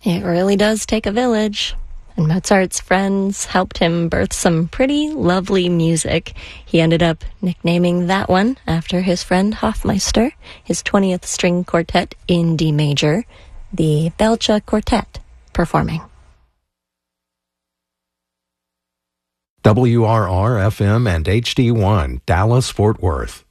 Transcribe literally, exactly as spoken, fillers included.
It really does take a village. And Mozart's friends helped him birth some pretty lovely music. He ended up nicknaming that one after his friend Hofmeister, his twentieth string quartet in D major, the Belcha Quartet, performing. W R R F M and H D one, Dallas, Fort Worth.